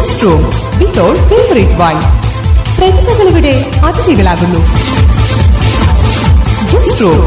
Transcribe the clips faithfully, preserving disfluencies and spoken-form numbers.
Guest room with all favourite wine. പ്രതിഭകളിവിടെ അതിഥികളാകുന്നു. Guest room.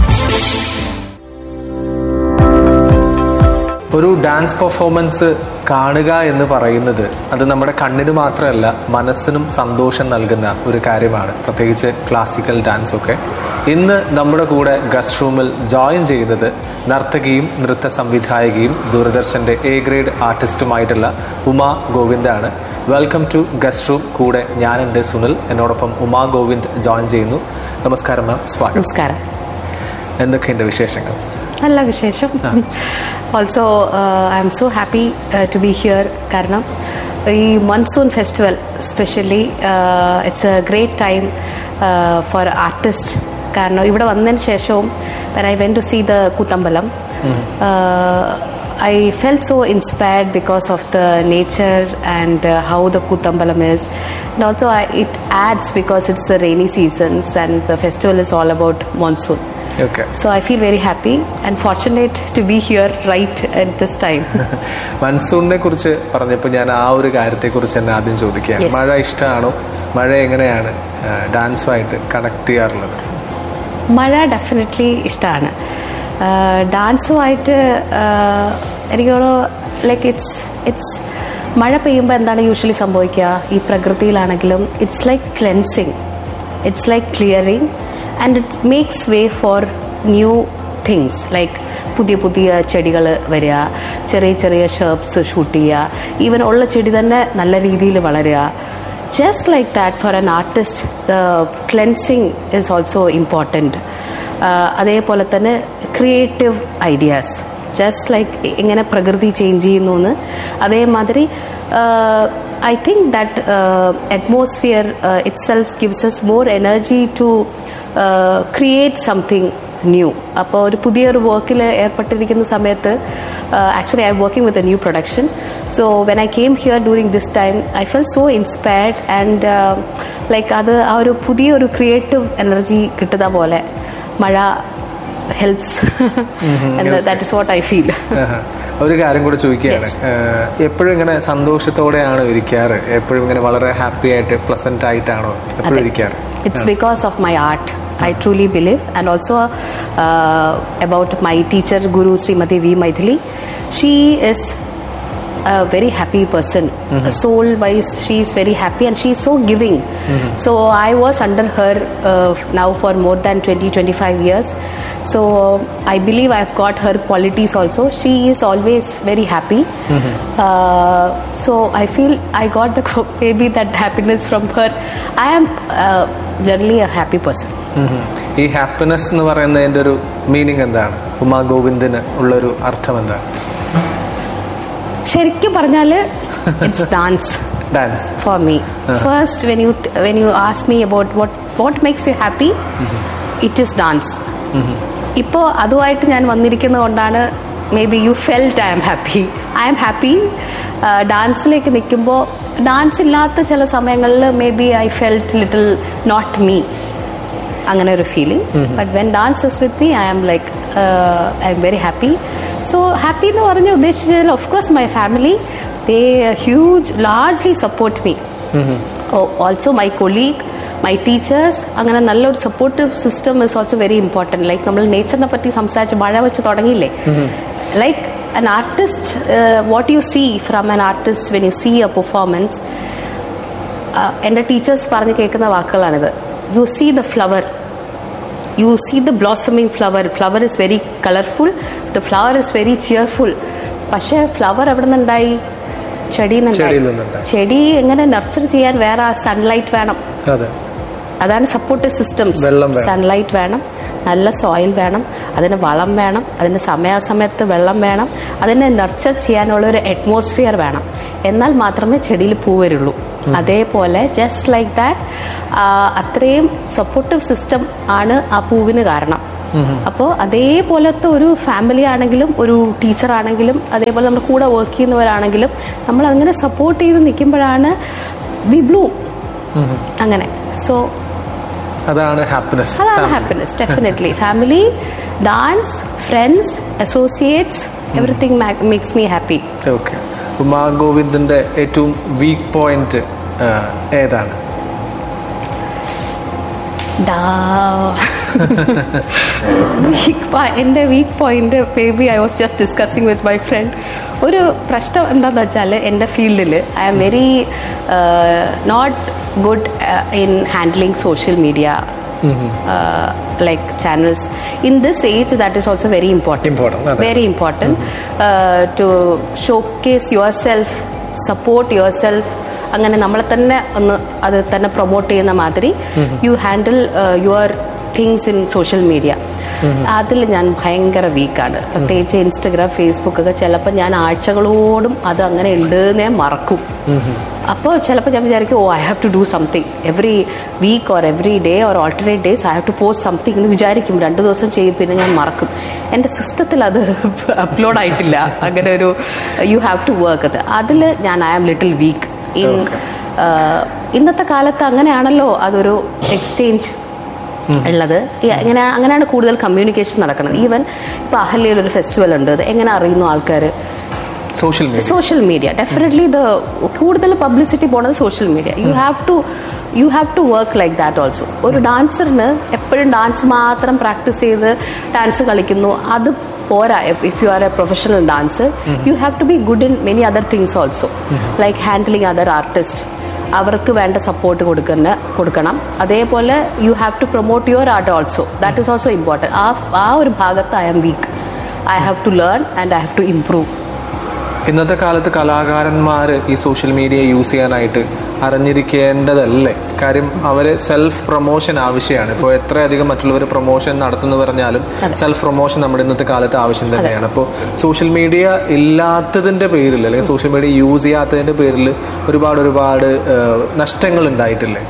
ഒരു dance performance കാണുക എന്ന് പറയുന്നത് അത് നമ്മുടെ കണ്ണിന് മാത്രമല്ല മനസ്സിനും സന്തോഷം നൽകുന്ന ഒരു കാര്യമാണ്, പ്രത്യേകിച്ച് ക്ലാസിക്കൽ ഡാൻസ് ഒക്കെ. ഇന്ന് നമ്മുടെ കൂടെ ഗസ്റ്റ് റൂമിൽ ജോയിൻ ചെയ്യുന്നത് നർത്തകിയും നൃത്ത സംവിധായകയും ദൂരദർശൻ്റെ A grade ആർട്ടിസ്റ്റുമായിട്ടുള്ള Uma ഗോവിന്ദാണ്. Welcome to guest room. കൂടെ ഞാനുണ്ട് സുനിൽ, എന്നോടൊപ്പം ഉമാ ഗോവിന്ദ് ജോയിൻ ചെയ്യുന്നു. നമസ്കാരം മാം, സ്വാഗതം. നമസ്കാരം. എന്തൊക്കെയുണ്ട് വിശേഷങ്ങൾ? നല്ല വിശേഷം. Also I M so happy to B here. കാരണം ഈ monsoon festival specially it's A great time for artist. കാരണം ഇവിടെ വന്നതിന് ശേഷവും when I went to see the Kuttambalam, uh, I felt so inspired because of the nature and uh, how the Kuttambalam is, and also I, it adds because it's the rainy seasons and the festival is all about monsoon. Okay. So I feel very happy and fortunate to be here right at this time. മൺസൂണിനെ കുറിച്ച് പറഞ്ഞപ്പോൾ ഞാൻ ആ ഒരു കാര്യത്തെക്കുറിച്ച് തന്നെ ആദ്യം ചോദിക്കുകയാണ്. മഴ ഇഷ്ടമാണോ? മഴ എങ്ങനെയാണ് ഡാൻസുമായിട്ട് കണക്ട് ചെയ്യാറുള്ളത്? മഴ ഡെഫിനറ്റ്ലി ഇഷ്ടമാണ്. ഡാൻസുമായിട്ട് എനിക്ക് ലൈക്ക് ഇറ്റ്സ് ഇറ്റ്സ് മഴ പെയ്യുമ്പോൾ എന്താണ് യൂഷ്വലി സംഭവിക്കുക? ഈ പ്രകൃതിയിലാണെങ്കിലും it's like cleansing, it's like clearing and it makes way for new things like പുതിയ പുതിയ ചെടികൾ വരിക, ചെറിയ ചെറിയ ഷേർപ്സ് ഷൂട്ട് ചെയ്യുക, ഈവൻ ഉള്ള ചെടി തന്നെ നല്ല രീതിയിൽ വളരുക. Just like that for an artist the cleansing is also important. അതേപോലെ തന്നെ ക്രിയേറ്റീവ് ഐഡിയാസ്, ജസ്റ്റ് ലൈക്ക് എങ്ങനെ പ്രകൃതി ചേഞ്ച് ചെയ്യുന്നു എന്ന്. അതേമാതിരി I think that uh, atmosphere uh, itself gives us more energy to uh, create something new. അപ്പോൾ ഒരു പുതിയൊരു വർക്കിൽ ഏർപ്പെട്ടിരിക്കുന്ന സമയത്ത് actually I am working with a new production. So when I came here during this time I fell so inspired and like അത് ആ ഒരു പുതിയൊരു ക്രിയേറ്റീവ് എനർജി കിട്ടുന്ന പോലെ മഴ helps. That is what I feel. ഒരു കാര്യം കൂടെ ചോദിക്കുകയാണ്, എപ്പോഴും ഇങ്ങനെ സന്തോഷത്തോടെയാണോ ഇരിക്കാറ്? എപ്പോഴും ഇങ്ങനെ വളരെ ഹാപ്പി ആയിട്ട് പ്ലസന്റ് ആയിട്ടാണോ എപ്പോഴും ഇരിക്കാറ്? It's because of my art, I truly believe, and also uh, about my teacher Guru Srimati V Maithili. She is a very happy person. Mm-hmm. Soul wise she is very happy and she is so giving. Mm-hmm. So I was under her uh, now for more than twenty to twenty-five years. So I believe I've got her qualities also. She is always very happy. Mm-hmm. uh, so I feel I got the maybe that happiness from her. I am uh, generally a happy person. ഈ happiness എന്ന് പറയുന്നതിൻ്റെ ഒരു meaning എന്താണ്? ഉമാ ഗോവിന്ദിന് ഉള്ളൊരു അർത്ഥം എന്താണ്? ശരിക്കും പറഞ്ഞാൽ it's dance. Dance for me. Uh-huh. First, when you when you ask me about what what makes you happy, mm-hmm. it is dance. ഇപ്പോൾ അതുമായിട്ട് ഞാൻ വന്നിരിക്കുന്നത് കൊണ്ടാണ് may be U felt I am happy. I am happy. ഡാൻസിലേക്ക് നിൽക്കുമ്പോൾ dance ഇല്ലാത്ത ചില സമയങ്ങളിൽ may be I felt little not me, അങ്ങനെ ഒരു feeling. But when dance is with me I am like I am very happy. So happy എന്ന് പറഞ്ഞ് ഉദ്ദേശിച്ചാൽ of course my family they huge largely support me. Also my colleague, my teachers, അങ്ങനെ നല്ലൊരു supportive system is also very important. Like നമ്മൾ നേച്ചറിനെ പറ്റി സംസാരിച്ച് മഴ വെച്ച് തുടങ്ങിയില്ലേ, like an artist, uh, what you see from an artist when you see a performance, എൻ്റെ teachers പറഞ്ഞ് കേൾക്കുന്ന വാക്കുകളാണിത്. You see the flower, you see the blossoming flower. Flower is very colorful, the flower is very cheerful. പക്ഷേ flower എവിടെ നിന്നുണ്ടായി? ചെടിയിൽ നിന്നുണ്ടായി. ചെടി എങ്ങനെ നർച്ചർ ചെയ്യാൻ വേറെ സൺലൈറ്റ് വേണം. അതാണ് സപ്പോർട്ടീവ് സിസ്റ്റംസ്. സൺലൈറ്റ് വേണം, നല്ല സോയിൽ വേണം, അതിന് വളം വേണം, അതിന് സമയാസമയത്ത് വെള്ളം വേണം, അതിനെ നർച്ചർ ചെയ്യാനുള്ള ഒരു അറ്റ്മോസ്ഫിയർ വേണം. എന്നാൽ മാത്രമേ ചെടിയിൽ പൂ വരുള്ളൂ. അതേപോലെ ജസ്റ്റ് ലൈക്ക് ദാറ്റ് അത്രയും സപ്പോർട്ടീവ് സിസ്റ്റം ആണ് ആ പൂവിന് കാരണം. അപ്പോൾ അതേപോലത്തെ ഒരു ഫാമിലി ആണെങ്കിലും ഒരു ടീച്ചർ ആണെങ്കിലും അതേപോലെ നമ്മുടെ കൂടെ വർക്ക് ചെയ്യുന്നവരാണെങ്കിലും നമ്മൾ അങ്ങനെ സപ്പോർട്ട് ചെയ്ത് നിൽക്കുമ്പോഴാണ് വി ബ്ലൂം. അങ്ങനെ സോ അതാണ് ഹാപ്പിനെസ്. അതാണ് happiness definitely. Family, dance, friends, associates, everything makes me happy. Okay. Uma ഗോവിന്ദിന്റെ ഏറ്റവും വീക്ക് പോയിന്റ് ഏതാണ്? എൻ്റെ weak point may be I was just discussing with my friend. ഒരു പ്രശ്നം എന്താണെന്ന് വെച്ചാൽ എൻ്റെ ഫീൽഡിൽ I am very not good in handling social media like channels. In this age, that is also very important. Important. Very important mm-hmm. uh, to showcase yourself, support yourself. അങ്ങനെ നമ്മളെ തന്നെ ഒന്ന് അത് തന്നെ പ്രൊമോട്ട് ചെയ്യുന്ന മാതിരി you handle your things in social media. അതിൽ ഞാൻ ഭയങ്കര വീക്കാണ്. പ്രത്യേകിച്ച് ഇൻസ്റ്റഗ്രാം, ഫേസ്ബുക്ക് ഒക്കെ ചിലപ്പോൾ ഞാൻ ആഴ്ചകളോടും അത് അങ്ങനെ ഉണ്ടെന്നേ മറക്കും. അപ്പോൾ ചിലപ്പോൾ ഞാൻ വിചാരിക്കും ഓ I have to do something every week or every day or alternate days I have to post something എന്ന് വിചാരിക്കും. രണ്ട് ദിവസം ചെയ്യും, പിന്നെ ഞാൻ മറക്കും. എൻ്റെ സിസ്റ്റത്തിൽ അത് അപ്ലോഡ് ആയിട്ടില്ല. അങ്ങനെ ഒരു യു ഹാവ് ടു വർക്ക് അത് അതിൽ ഞാൻ I am little week in. ഇന്നത്തെ കാലത്ത് അങ്ങനെയാണല്ലോ അതൊരു എക്സ്ചേഞ്ച് ഉള്ളത്. എങ്ങനെ അങ്ങനെയാണ് കൂടുതൽ കമ്മ്യൂണിക്കേഷൻ നടക്കുന്നത്. ഈവൻ ഇപ്പൊ അഹല്യയിൽ ഒരു ഫെസ്റ്റിവൽ ഉണ്ട്, അത് എങ്ങനെ അറിയുന്നു ആൾക്കാർ? Social media. Social media definitely the കൂടുതൽ പബ്ലിസിറ്റി പോണത് social media. You have to you have to work like that also. ഒരു ഡാൻസറിന് എപ്പോഴും ഡാൻസ് മാത്രം പ്രാക്ടീസ് ചെയ്ത് ഡാൻസ് കളിക്കുന്നു അത് പോരാ. If you are A professional dancer you have to B good in many other things also, like handling other artist. അവർക്ക് വേണ്ട support കൊടുക്കുന്ന കൊടുക്കണം. അതേപോലെ you have to promote your art also. That is also important. ആ ആ ഒരു ഭാഗത്ത് I am week. I have to learn and I have to improve. ഇന്നത്തെ കാലത്ത് കലാകാരന്മാർ ഈ സോഷ്യൽ മീഡിയ യൂസ് ചെയ്യാനായിട്ട് അറിഞ്ഞിരിക്കേണ്ടതല്ലേ? കാര്യം അവർ സെൽഫ് പ്രൊമോഷൻ ആവശ്യമാണ്. ഇപ്പോൾ എത്രയധികം മറ്റുള്ളവർ പ്രൊമോഷൻ നടത്തുന്നു പറഞ്ഞാലും സെൽഫ് പ്രൊമോഷൻ നമ്മുടെ ഇന്നത്തെ കാലത്ത് ആവശ്യം തന്നെയാണ്. അപ്പോൾ സോഷ്യൽ മീഡിയ ഇല്ലാത്തതിൻ്റെ പേരിൽ അല്ലെങ്കിൽ സോഷ്യൽ മീഡിയ യൂസ് ചെയ്യാത്തതിൻ്റെ പേരിൽ ഒരുപാട് ഒരുപാട് നഷ്ടങ്ങൾ ഉണ്ടായിട്ടില്ലേ?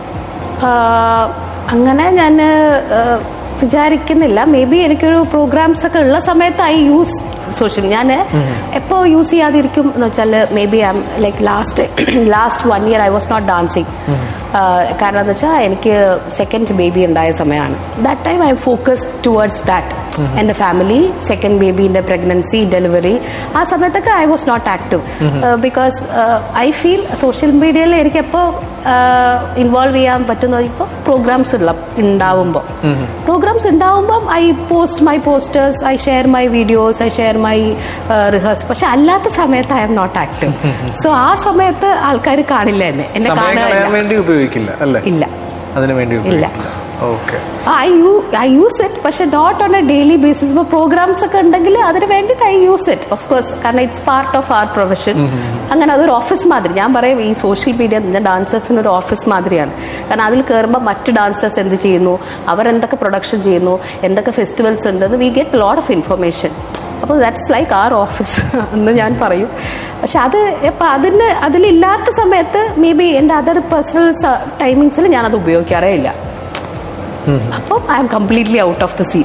അങ്ങനെ ഞാൻ വിചാരിക്കുന്നില്ല. മേ ബി എനിക്കൊരു പ്രോഗ്രാംസ് ഒക്കെ ഉള്ള സമയത്ത് ഐ യൂസ് സോഷ്യൽ. ഞാൻ എപ്പോൾ യൂസ് ചെയ്യാതിരിക്കും എന്ന് വെച്ചാൽ may be I like last last one year I was not dancing. കാരണം എന്താ വെച്ചാൽ എനിക്ക് സെക്കൻഡ് ബേബി ഉണ്ടായ സമയമാണ്. That time I focused towards that. എൻ്റെ ഫാമിലി, സെക്കൻഡ് ബേബീൻ്റെ പ്രഗ്നൻസി, ഡെലിവറി, ആ സമയത്തൊക്കെ I was not active. Because I feel social മീഡിയയിൽ എനിക്ക് എപ്പോൾ ഇൻവോൾവ് ചെയ്യാൻ പറ്റുന്ന ഇപ്പോൾ പ്രോഗ്രാംസ് ഉള്ള ഉണ്ടാവുമ്പോൾ programmes ഉണ്ടാവുമ്പം I post my posters, I share my videos, I share my rehearsal. പക്ഷെ അല്ലാത്ത സമയത്ത് I am not active. So ആ സമയത്ത് ആൾക്കാർ കാണില്ല എന്നെ എന്നെ കാണാൻ ഇല്ല അതിനു വേണ്ടി ഇല്ല. Okay. I use, I use it, പക്ഷെ not on A daily basis. ഇപ്പോൾ പ്രോഗ്രാംസ് ഒക്കെ ഉണ്ടെങ്കിൽ അതിന് വേണ്ടിയിട്ട് I use it off course. കാരണം it's part of R profession. അങ്ങനെ അതൊരു ഓഫീസ് മാതിരി. ഞാൻ പറയും ഈ സോഷ്യൽ മീഡിയ ഡാൻസേഴ്സിന് ഒരു ഓഫീസ് മാതിരിയാണ്. കാരണം അതിൽ കയറുമ്പോൾ മറ്റ് ഡാൻസേഴ്സ് എന്ത് ചെയ്യുന്നു, അവരെന്തൊക്കെ പ്രൊഡക്ഷൻ ചെയ്യുന്നു, എന്തൊക്കെ ഫെസ്റ്റിവൽസ് ഉണ്ടെന്ന് we get lot of information. അപ്പോൾ ദാറ്റ്സ് ലൈക്ക് ആർ ഓഫീസ് എന്ന് ഞാൻ പറയും. പക്ഷെ അത് ഇപ്പം അതിന് അതിലില്ലാത്ത സമയത്ത് മേ ബി എൻ്റെ അതർ പേഴ്സണൽ ടൈമിങ്സിൽ ഞാനത് ഉപയോഗിക്കാറേ ഇല്ല. അപ്പം I am completely out of the scene.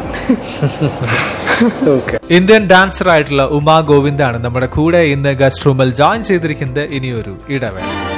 Indian dancer ആയിട്ടുള്ള ഉമാ ഗോവിന്ദാണ് നമ്മുടെ കൂടെ ഇന്ന് ഗസ്റ്റ് റൂമിൽ ജോയിൻ ചെയ്തിരിക്കുന്നത്. ഇനിയൊരു ഇടവേള.